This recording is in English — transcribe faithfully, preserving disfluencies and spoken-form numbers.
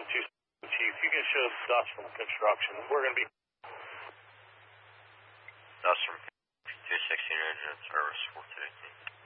from two Chief. You can show dust from construction. We're going to be dust from two sixteen engine service four two eighteen.